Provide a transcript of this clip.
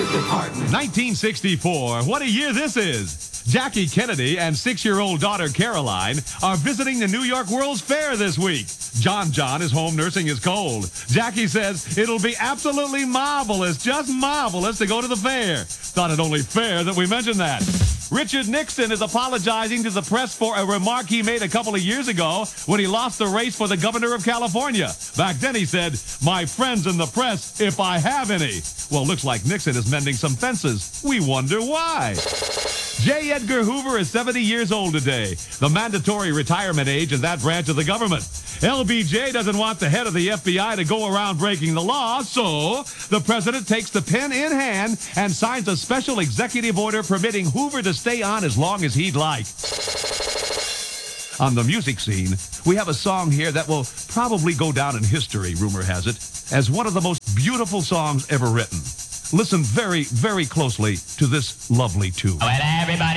department. 1964. What a year this is. Jackie Kennedy and 6-year-old daughter Caroline are visiting the New York World's Fair this week. John is home nursing his cold. Jackie says it'll be absolutely marvelous, just marvelous to go to the fair. Thought it only fair that we mention that. Richard Nixon is apologizing to the press for a remark he made a couple of years ago when he lost the race for the governor of California. Back then he said, "My friends in the press, if I have any." Well, looks like Nixon is mending some fences. We wonder why. J. Edgar Hoover is 70 years old today, the mandatory retirement age in that branch of the government. LBJ doesn't want the head of the FBI to go around breaking the law, so the president takes the pen in hand and signs a special executive order permitting Hoover to stay on as long as he'd like. On the music scene, we have a song here that will probably go down in history, rumor has it, as one of the most beautiful songs ever written. Listen very, very closely to this lovely tune. Well, everybody